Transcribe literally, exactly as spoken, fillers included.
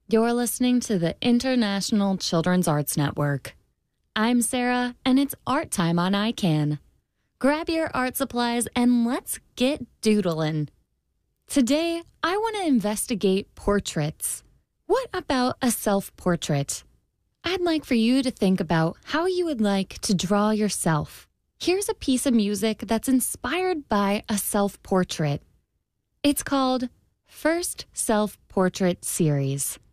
You're listening to the International Children's Arts Network. I'm Sarah, and it's art time on I CAN. Grab your art supplies and let's get doodling. Today, I want to investigate portraits. What about a self-portrait? I'd like for you to think about how you would like to draw yourself. Here's a piece of music that's inspired by a self-portrait. It's called First Self-Portrait Series.